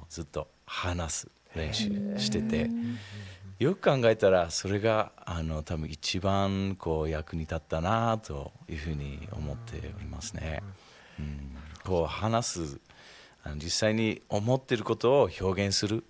ずっと話す練習してて、よく考えたらそれが多分一番こう役に立ったなというふうに思っておりますね。こう話す、実際に思っていることを表現する、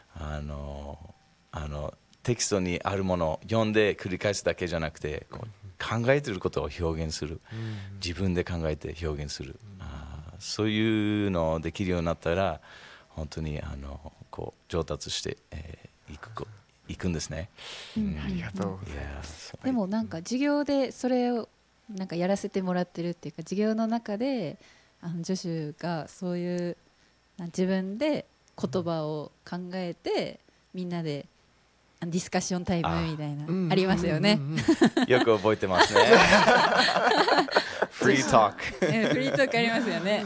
テキストにあるものを読んで繰り返すだけじゃなくて、こう考えていることを表現する、自分で考えて表現する、そういうのをできるようになったら本当にこう上達していくんですね。 ありがとうございます。 でもなんか授業でそれをなんかやらせてもらってるっていうか、授業の中でジョシュがそういう自分で言葉を考えてみんなでディスカッションタイムみたいなありますよね。 よく覚えてますね。フリートーク。 フリートークありますよね。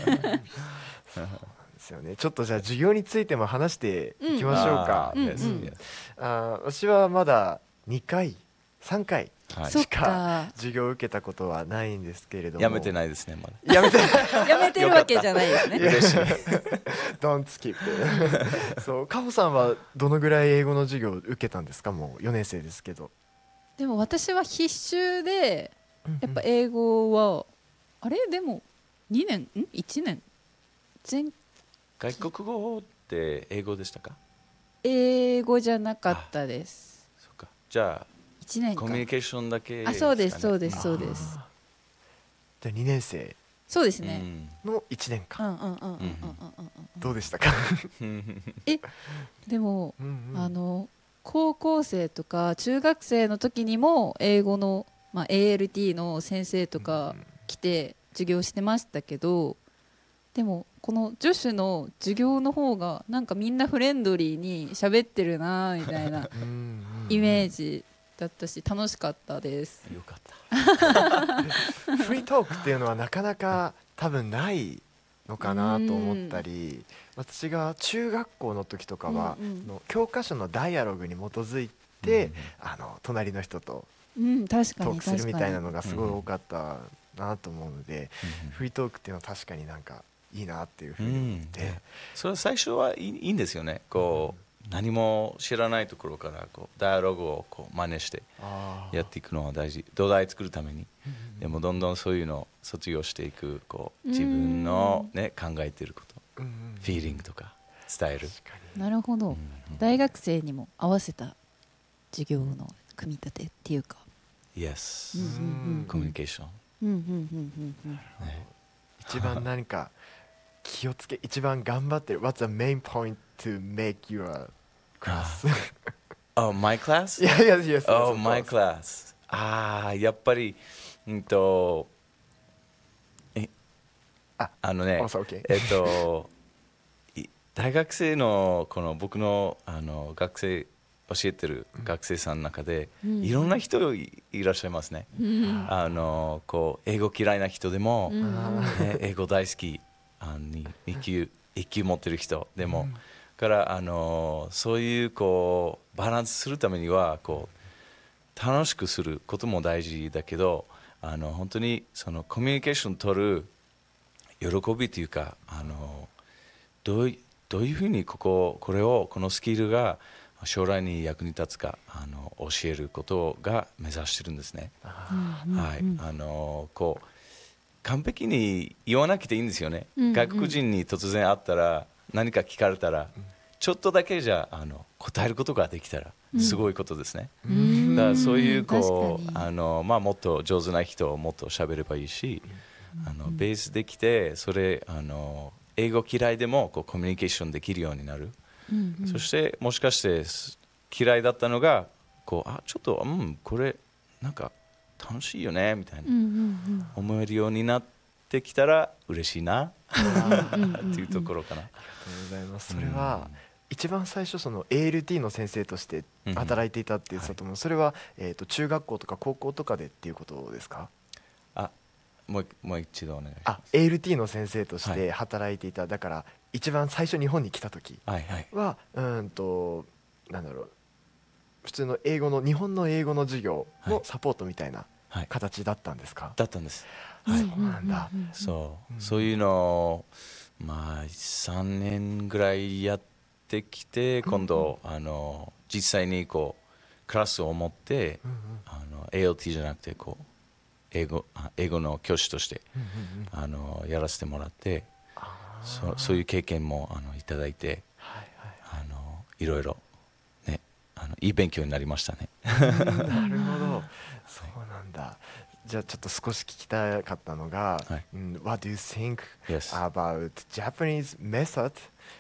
ですよね。ちょっとじゃあ授業についても話していきましょうか。私はまだ2回3回しか授業を受けたことはないんですけれども。 やめてないですね、まだ。 やめてるわけじゃないですね。 嬉しい。 Don't skip it。そう、カホさんはどのぐらい英語の授業を受けたんですか？もう4年生ですけど。 でも私は必修でやっぱ英語はあれでも2年1年外国語って英語でしたか？ 英語じゃなかったです。 そうか。じゃあ 1年かコミュニケーションだけですかね。 そうですそうですそうです。 じゃあ2年生そうですねの1年間どうでしたか？ でも高校生とか中学生の時にも英語の、ALT の先生とか来て授業してましたけど、でもこの助手の授業の方がなんかみんなフレンドリーに喋ってるなみたいなイメージだったし楽しかったです。 よかった。 フリートークっていうのはなかなか多分ないのかなと思ったり、私が中学校の時とかは教科書のダイアログに基づいて隣の人とトークするみたいなのがすごい多かったなと思うので、フリートークっていうのは確かになんかいいなっていうふうに思って、 それは最初はいいんですよね。こう何も知らないところからこうダイアログをこう真似してやっていくのは大事。土台作るために。でもどんどんそういうのを卒業していく、こう自分の、ね、考えていること、フィーリングとか伝える。 なるほど。大学生にも合わせた授業の組み立てっていうか。 Yes。コミュニケーション。 一番何か気をつけ、一番頑張ってる。What's the main point to make your class? Oh, my class? Yes. Oh, my class. やっぱり大学生のこの僕の学生教えてる学生さんの中でいろんな人いらっしゃいますね。こう英語嫌いな人でも、英語大好き1級持ってる人でも、からそういうこうバランスするためにはこう楽しくすることも大事だけど、本当にそのコミュニケーション取る喜びというか、どういうふうにこのスキルが将来に役に立つか教えることが目指してるんですね。こう完璧に言わなくていいんですよね。外国人に突然会ったら何か聞かれたら、ちょっとだけじゃ答えることができたらすごいことですね。だからそういうこうもっと上手な人をもっと喋ればいいし、ベースできてそれ英語嫌いでもこうコミュニケーションできるようになる。そしてもしかして嫌いだったのがこうちょっとこれなんか楽しいよねみたいな思えるようになってきたら嬉しいなっていうところかな。 ありがとうございます。それは一番最初その ALT の先生として働いていたって言ってたと思う。それは中学校とか高校とかでっていうことですか？ もう一度お願いします。 ALT の先生として働いていた。だから一番最初日本に来た時はなんだろう、普通の日本の英語の授業のサポートみたいな形だったんですか？ だったんです。 そうなんだ。 そういうのまあ3年ぐらいやってきて、今度実際にこうクラスを持って、ALT じゃなくてこう英語の教師として、やらせてもらって、そういう経験もいただいて、いろいろね、いい勉強になりましたね。 なるほど、そうなんだ。じゃあちょっと少し聞きたかったのが、What do you think about Japanese method?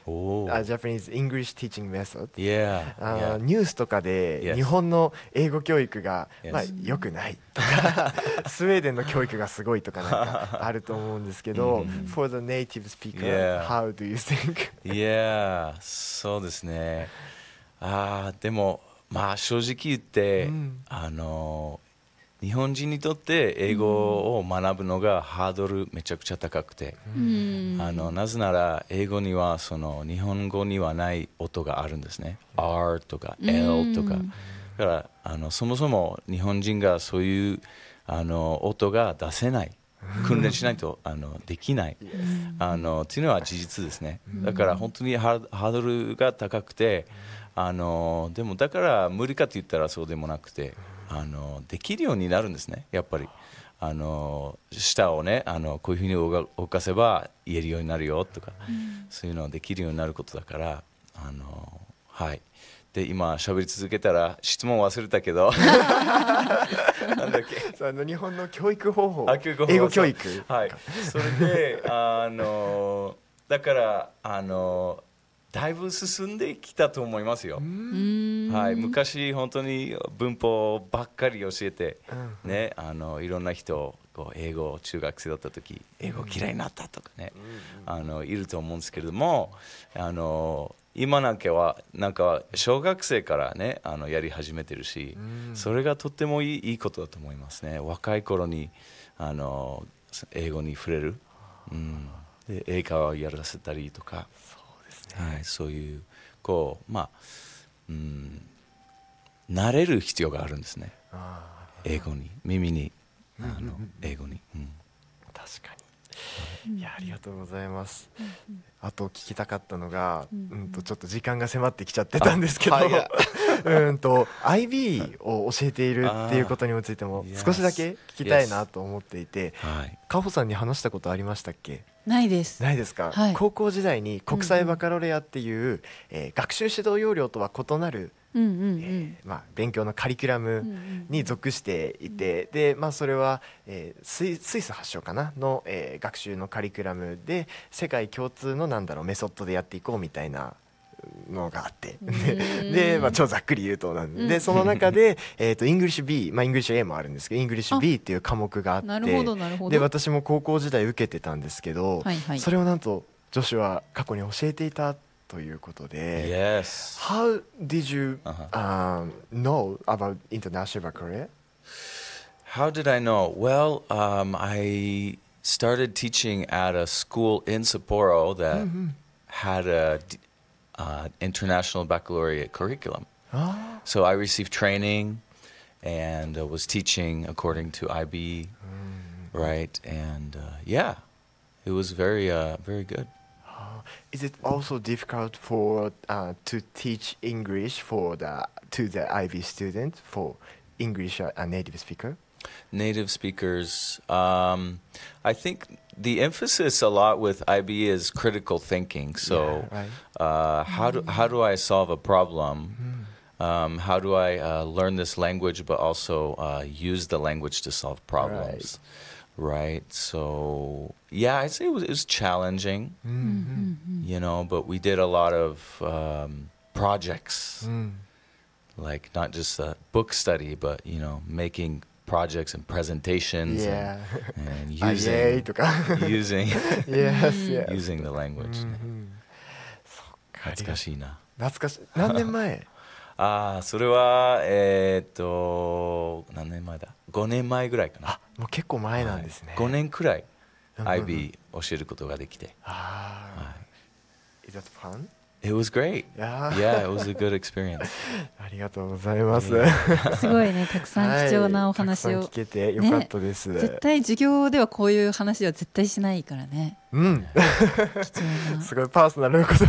Japanese English teaching method? ニュースとかで日本の英語教育が良くないとかスウェーデンの教育がすごいとかなんかあると思うんですけど、For the native speaker, how do you think? そうですね。でもまあ正直言って、日本人にとって英語を学ぶのがハードルめちゃくちゃ高くて、なぜなら英語にはその日本語にはない音があるんですね。R とか L とか。だからそもそも日本人がそういう音が出せない。訓練しないとできないっていうのは事実ですね。だから本当にハードルが高くて、でもだから無理かと言ったらそうでもなくて、できるようになるんですね。やっぱり舌をねこういうふうに動かせば言えるようになるよとか、そういうのができるようになることだから、はい。で今喋り続けたら質問忘れたけどなんだっけ、 日本の教育方法、 英語教育、 はい、それでだからだいぶ進んできたと思いますよ。はい、昔本当に文法ばっかり教えて、ね、いろんな人英語中学生だった時英語嫌いになったとかね、いると思うんですけれども、今なんかは小学生からねやり始めてるし、それがとってもいいことだと思いますね。若い頃に英語に触れる、で英会話をやらせたりとか、そういう慣れる必要があるんですね。英語に、耳に、英語に、 確かに。いや、ありがとうございます。あと聞きたかったのが、ちょっと時間が迫ってきちゃってたんですけど、IB を教えているっていうことについても少しだけ聞きたいなと思っていて、かほさんに話したことありましたっけ？ ないです。 ないですか？高校時代に国際バカロレアっていう、学習指導要領とは異なる勉強のカリキュラムに属していて、で、それは、スイス発祥かなの、学習のカリキュラムで世界共通のメソッドでやっていこうみたいなのがあってで、超ざっくり言うとなんで、その中で、イングリッシュ B、イングリッシュ A もあるんですけど、イングリッシュ B っていう科目があって、で私も高校時代受けてたんですけど、それをなんと女子は過去に教えていたということで、How did you know about international career? How did I know? Well, I started teaching at a school in Sapporo that had a international baccalaureate curriculum. So I received training and was teaching according to IB, right? And it was very good. Is it also difficult to teach English to the IB student for English native speaker? Native speakers, I think the emphasis a lot with IB is critical thinking. So, how do I solve a problem? How do I learn this language, but also use the language to solve problems? Right. So, I'd say it was challenging, but we did a lot of projects, like not just a book study, but making projects and presentations and using using the language. 懐かしいな。 何年前？ それは何年前だ？5年前ぐらいかな。 もう結構前なんですね。 5年くらい IB 教えることができて。 Is that fun? It was great. Yeah, it was a good experience. ありがとうございます。 すごいね、たくさん貴重なお話を、 たくさん聞けてよかったです。 絶対授業ではこういう話は絶対しないからね。 すごいパーソナルなこと